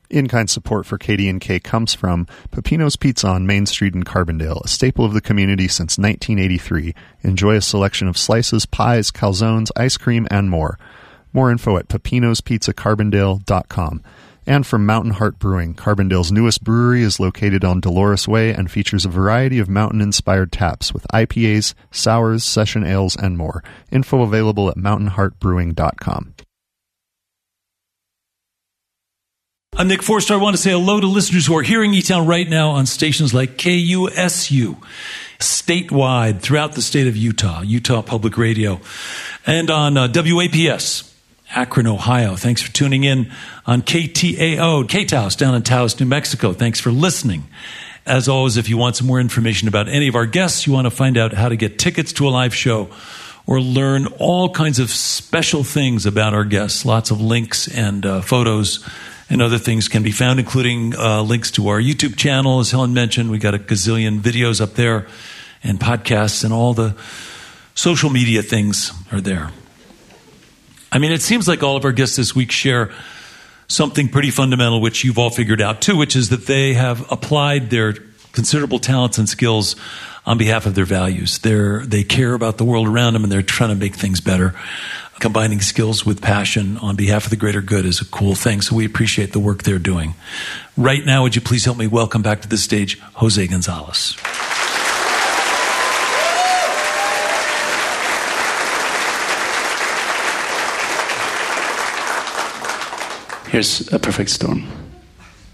In-kind support for KD&K comes from Peppino's Pizza on Main Street in Carbondale, a staple of the community since 1983. Enjoy a selection of slices, pies, calzones, ice cream, and more. More info at peppinospizzacarbondale.com. And from Mountain Heart Brewing, Carbondale's newest brewery is located on Dolores Way and features a variety of mountain-inspired taps with IPAs, sours, session ales, and more. Info available at mountainheartbrewing.com. I'm Nick Forster. I want to say hello to listeners who are hearing E-Town right now on stations like KUSU, statewide throughout the state of Utah, Utah Public Radio, and on WAPS, Akron, Ohio. Thanks for tuning in on KTAO, K-Taos, down in Taos, New Mexico. Thanks for listening. As always, if you want some more information about any of our guests, you want to find out how to get tickets to a live show, or learn all kinds of special things about our guests, lots of links and photos and other things can be found, including links to our YouTube channel. As Helen mentioned, we got a gazillion videos up there and podcasts, and all the social media things are there. I mean, it seems like all of our guests this week share something pretty fundamental, which you've all figured out too, which is that they have applied their considerable talents and skills on behalf of their values. They care about the world around them, and they're trying to make things better. Combining skills with passion on behalf of the greater good is a cool thing, so we appreciate the work they're doing. Right now, would you please help me welcome back to the stage Jose Gonzalez. Here's a perfect storm.